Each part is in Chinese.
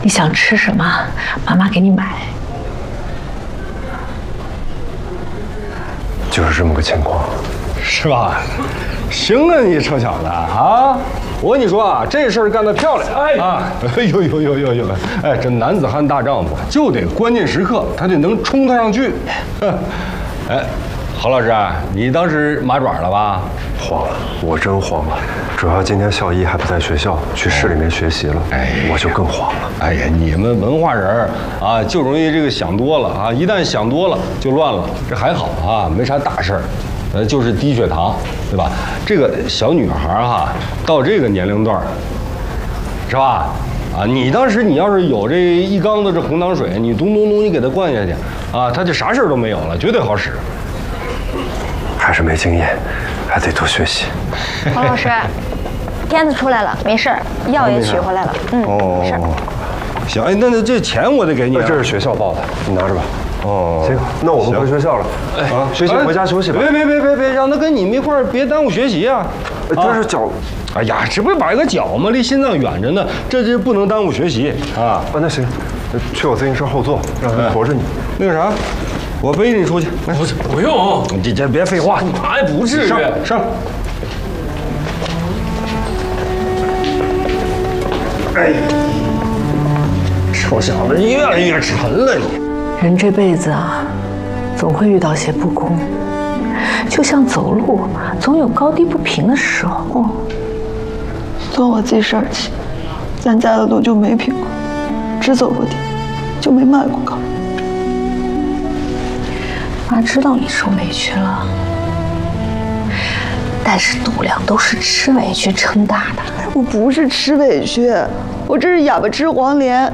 你想吃什么，妈妈给你买。 就是这么个情况， 是吧？行啊，你臭小子啊！我跟你说啊，这事儿干得漂亮！哎啊，呦，哎，这男子汉大丈夫就得关键时刻他得能冲他上去。哎，郝老师，你当时麻爪了吧？ 慌了，我真慌了。主要今天校医还不在学校，去市里面学习了，我就更慌了。 哎呀，你们文化人啊，就容易这个想多了啊！一旦想多了就乱了。这还好啊，没啥大事儿，就是低血糖，对吧？这个小女孩哈，到这个年龄段，是吧？啊，你当时你要是有这一缸子这红糖水，你咚咚咚你给她灌下去，啊，她就啥事儿都没有了，绝对好使。 还是没经验，还得多学习。 黄老师，片子出来了，没事儿，药也取回来了，没事儿。 行，哎，那这钱我得给你， 这是学校报的，你拿着吧。 哦， 行，那我们回学校了。哎，学习回家休息吧。 别，让他跟你们一块儿，别耽误学习啊。 这是脚， 哎呀，这不是把一个脚吗？离心脏远着呢，这不能耽误学习啊。 那行，去我自行车后座，让他驮着你。 那个啥，我背你出去。 不用， 你这别废话， 哎，不至于。 上。哎，臭小子，越来越沉了你。 人这辈子啊，总会遇到些不公，就像走路，总有高低不平的时候。 从我记事儿起，咱家的路就没平过，只走过地，就没迈过高。 妈知道你受委屈了，但是度量都是吃委屈撑大的。 我不是吃委屈，我这是哑巴吃黄连。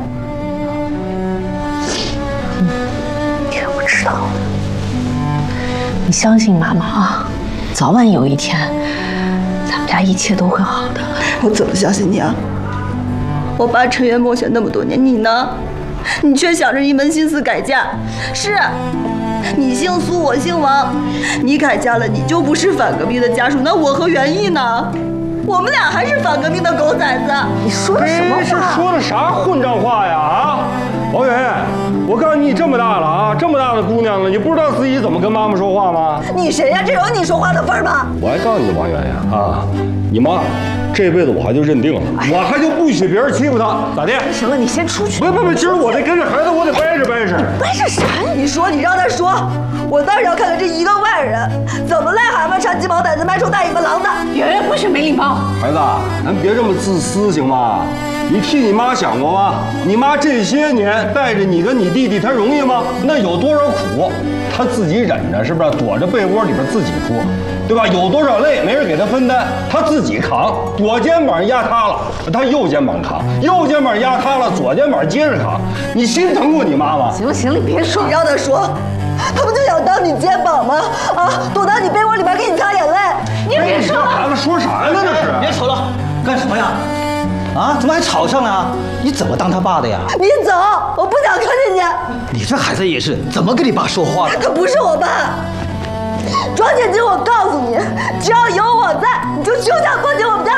我知道了，你相信妈妈啊，早晚有一天，咱们家一切都会好的。 我怎么相信你啊？我爸沉冤默选那么多年，你呢？你却想着一门心思改嫁。是，你姓苏，我姓王，你改嫁了，你就不是反革命的家属，那我和袁毅呢？我们俩还是反革命的狗崽子。 你说的什么话？ 这说的啥混账话呀？啊，王媛，我告诉你，这么大了啊，这么大的姑娘了，你不知道自己怎么跟妈妈说话吗？ 你谁呀？这有你说话的份儿吗？ 我还告诉你，王媛呀，啊，你妈这辈子我还就认定了，我还就不许别人欺负她，咋的？ 行了，你先出去。 不，今儿我得跟着孩子，我得掰扯。 掰扯啥呀？你说，你让他说，我倒是要看看这一个外人怎么癞蛤蟆缠鸡毛掸子卖出大尾巴狼的。 圆圆不许没礼貌。 孩子，咱别这么自私行吗？你替你妈想过吗？你妈这些年带着你跟你弟弟，她容易吗？那有多少苦，她自己忍着，是不是？躲着被窝里边自己哭，对吧？有多少累没人给她分担，她自己扛。左肩膀压塌了，她右肩膀扛；右肩膀压塌了，左肩膀接着扛。你心疼过你妈吗？ 行了，你别说。 你让他说，他不就想当你肩膀吗？啊，躲到你被窝里边给你擦眼泪。 你别说了。 孩子说啥呢？这是？ 别吵了，干什么呀？啊，怎么还吵上了啊？你怎么当他爸的呀？ 你走，我不想看见你。 你这孩子也是，怎么跟你爸说话的？ 他不是我爸。庄姐姐，我告诉你，只要有我在，你就休想过进我们家